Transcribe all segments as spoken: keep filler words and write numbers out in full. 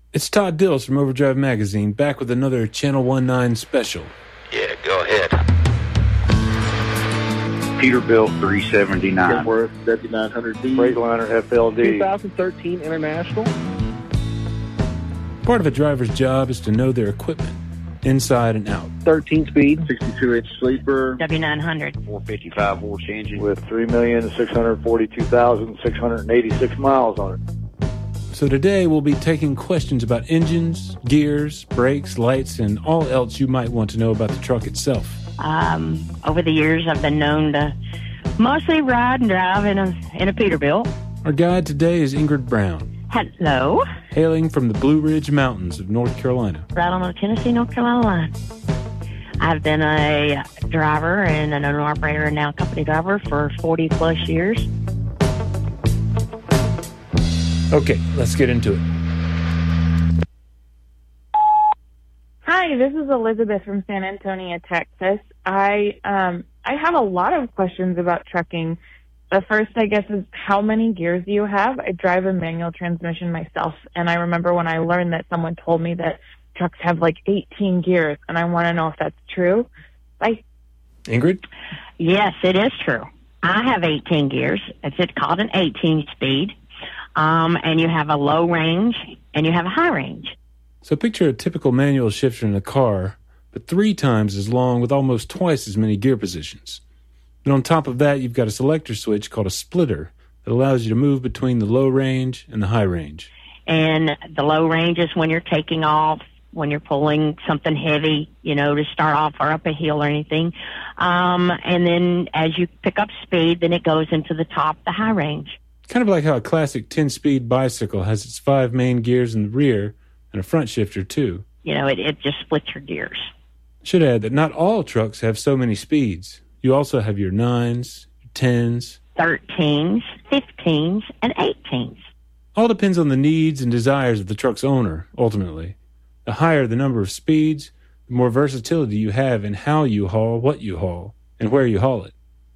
It's Todd Dills from Overdrive Magazine, back with another Channel nineteen special. Yeah, go ahead. Peterbilt three seventy-nine. Kenworth W nine hundred D. Freightliner F L D. twenty thirteen International. Part of a driver's job is to know their equipment, inside and out. thirteen speed, sixty-two inch sleeper. W nine hundred. four fifty-five horse engine with three million six hundred forty-two thousand six hundred eighty-six miles on it. So today we'll be taking questions about engines, gears, brakes, lights, and all else you might want to know about the truck itself. Um, over the years, I've been known to mostly ride and drive in a in a Peterbilt. Our guide today is Ingrid Brown. Hello. Hailing from the Blue Ridge Mountains of North Carolina. Right on the Tennessee-North Carolina line. I've been a driver and an owner-operator and now company driver for forty plus years. Okay, let's get into it. Hi, this is Elizabeth from San Antonio, Texas. I um I have a lot of questions about trucking. The first, I guess, is how many gears do you have? I drive a manual transmission myself, and I remember when I learned that someone told me that trucks have like eighteen gears, and I want to know if that's true. Bye. Ingrid? Yes, it is true. I have eighteen gears. It's called an eighteen speed. Um, and you have a low range and you have a high range. So picture a typical manual shifter in a car, but three times as long with almost twice as many gear positions. And on top of that, you've got a selector switch called a splitter that allows you to move between the low range and the high range. And the low range is when you're taking off, when you're pulling something heavy, you know, to start off or up a hill or anything. Um, and then as you pick up speed, then it goes into the top, the high range. Kind of like how a classic ten-speed bicycle has its five main gears in the rear and a front shifter, too. You know, it, it just splits your gears. Should add that not all trucks have so many speeds. You also have your nines, your tens, thirteens, fifteens, and eighteens. All depends on the needs and desires of the truck's owner, ultimately. The higher the number of speeds, the more versatility you have in how you haul what you haul and where you haul it.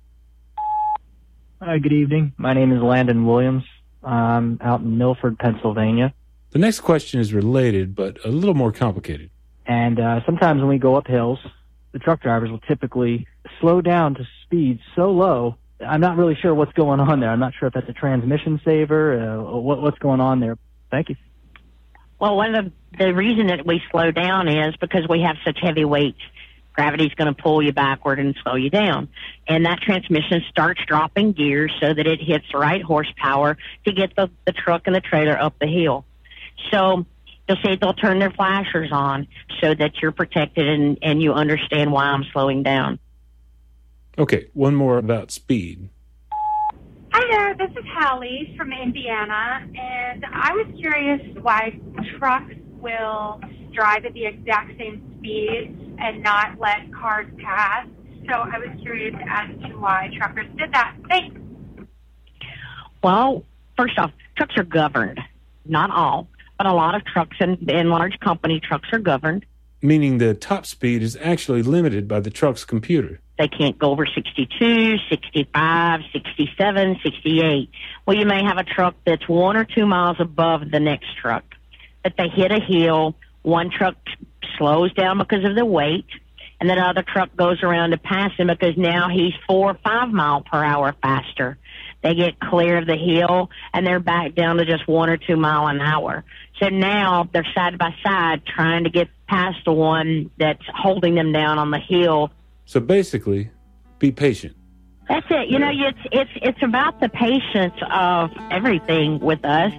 Hi, good evening. My name is Landon Williams. I'm out in Milford, Pennsylvania. The next question is related, but a little more complicated. And uh, sometimes when we go up hills, the truck drivers will typically slow down to speeds so low, I'm not really sure what's going on there. I'm not sure if that's a transmission saver, uh, or what, what's going on there. Thank you. Well, one of the, the reason that we slow down is because we have such heavy weights. Gravity's going to pull you backward and slow you down. And that transmission starts dropping gears so that it hits the right horsepower to get the, the truck and the trailer up the hill. So you'll see they'll turn their flashers on so that you're protected and, and you understand why I'm slowing down. Okay, one more about speed. Hi there, this is Hallie from Indiana, and I was curious why trucks will drive at the exact same speed and not let cars pass. So I was curious as to why truckers did that. Thanks. Well, first off, trucks are governed. Not all, but a lot of trucks and, and large company trucks are governed. Meaning the top speed is actually limited by the truck's computer. They can't go over sixty-two, sixty-five, sixty-seven, sixty-eight. Well, you may have a truck that's one or two miles above the next truck. But they hit a hill, one truck slows down because of the weight, and then another truck goes around to pass him because now he's four or five mile per hour faster. They get clear of the hill, and they're back down to just one or two mile an hour. So now they're side by side trying to get past the one that's holding them down on the hill. So basically, be patient. That's it. You know, it's it's it's about the patience of everything with us.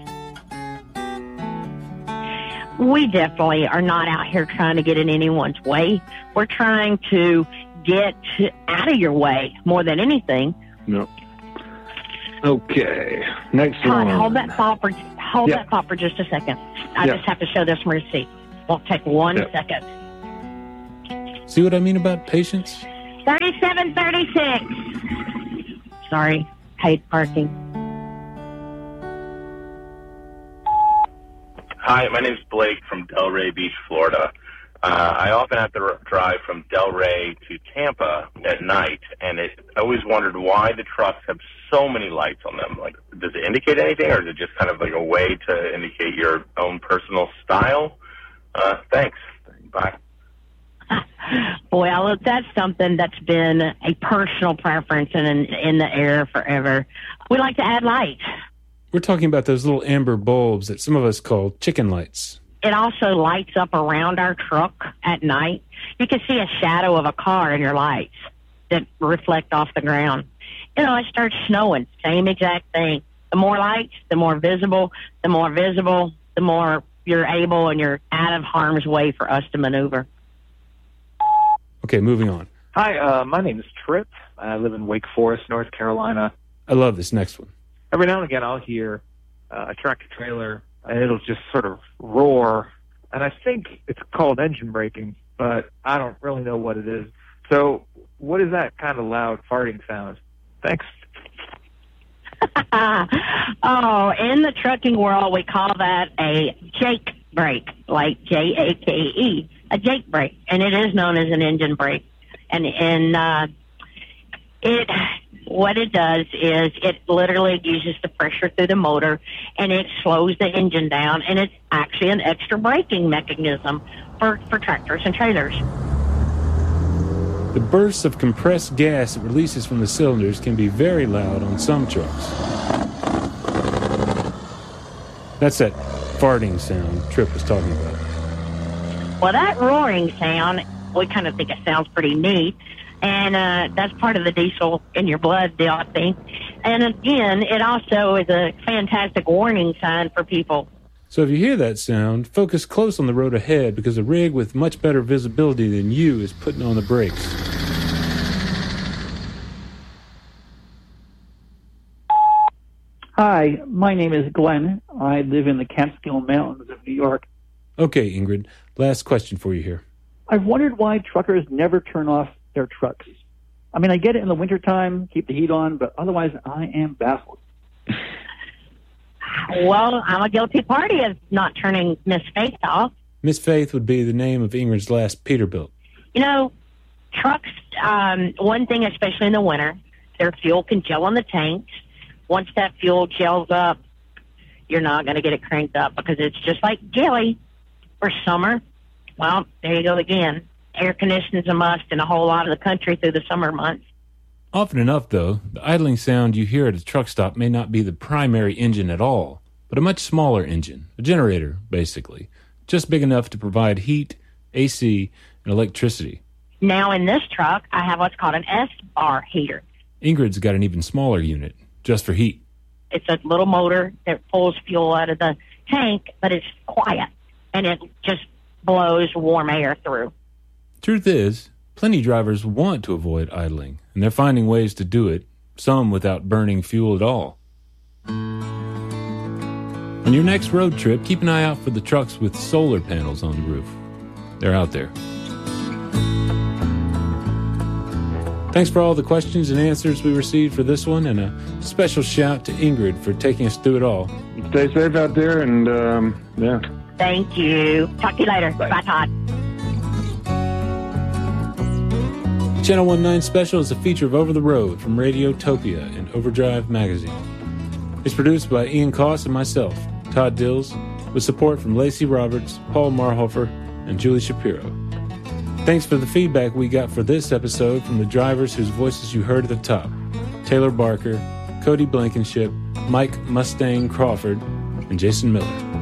We definitely are not out here trying to get in anyone's way. We're trying to get out of your way more than anything. No. Okay. Next Todd, one. hold that thought for hold Yep. that thought for just a second. I Yep. just have to show this receipt. Won't take one Yep. second. See what I mean about patience? Thirty-seven, thirty-six. Sorry, paid parking. Hi, my name's Blake from Delray Beach, Florida. Uh, I often have to r- drive from Delray to Tampa at night, and it, I always wondered why the trucks have so many lights on them. Like, does it indicate anything, or is it just kind of like a way to indicate your own personal style? Uh, thanks. Bye. Well, that's something that's been a personal preference in, in the air forever. We like to add lights. We're talking about those little amber bulbs that some of us call chicken lights. It also lights up around our truck at night. You can see a shadow of a car in your lights that reflect off the ground. You know, it starts snowing, same exact thing. The more lights, the more visible. The more visible, the more you're able and you're out of harm's way for us to maneuver. Okay, moving on. Hi, uh, my name is Tripp. I live in Wake Forest, North Carolina. I love this next one. Every now and again, I'll hear uh, a tractor trailer, and it'll just sort of roar. And I think it's called engine braking, but I don't really know what it is. So what is that kind of loud farting sound? Thanks. Oh, in the trucking world, we call that a jake brake, like J A K E, a jake brake, and it is known as an engine brake. And and uh, it, what it does is it literally uses the pressure through the motor, and it slows the engine down, and it's actually an extra braking mechanism for, for tractors and trailers. The bursts of compressed gas it releases from the cylinders can be very loud on some trucks. That's that farting sound Tripp was talking about. Well, that roaring sound, we kind of think it sounds pretty neat, and uh, that's part of the diesel in your blood deal, I think. And again, it also is a fantastic warning sign for people. So if you hear that sound, focus close on the road ahead, because a rig with much better visibility than you is putting on the brakes. Hi, my name is Glenn. I live in the Catskill Mountains of New York. Okay, Ingrid, last question for you here. I've wondered why truckers never turn off their trucks. I mean, I get it in the wintertime, keep the heat on, but otherwise I am baffled. Well, I'm a guilty party of not turning Miss Faith off. Miss Faith would be the name of Ingrid's last Peterbilt. You know, trucks, um, one thing, especially in the winter, their fuel can gel in the tanks. Once that fuel gels up, you're not going to get it cranked up because it's just like jelly. For summer, well, there you go again. Air conditioning's a must in a whole lot of the country through the summer months. Often enough, though, the idling sound you hear at a truck stop may not be the primary engine at all, but a much smaller engine, a generator, basically, just big enough to provide heat, A C, and electricity. Now in this truck, I have what's called an S-bar heater. Ingrid's got an even smaller unit, just for heat. It's a little motor that pulls fuel out of the tank, but it's quiet, and it just blows warm air through. Truth is, plenty drivers want to avoid idling, and they're finding ways to do it, some without burning fuel at all. On your next road trip, keep an eye out for the trucks with solar panels on the roof. They're out there. Thanks for all the questions and answers we received for this one, and a special shout to Ingrid for taking us through it all. Stay safe out there, and, um, yeah. Thank you. Talk to you later. Bye, Bye Todd. Channel nineteen Special is a feature of Over the Road from Radiotopia and Overdrive Magazine. It's produced by Ian Koss and myself, Todd Dills, with support from Lacey Roberts, Paul Marhofer, and Julie Shapiro. Thanks for the feedback we got for this episode from the drivers whose voices you heard at the top: Taylor Barker, Cody Blankenship, Mike Mustang Crawford, and Jason Miller.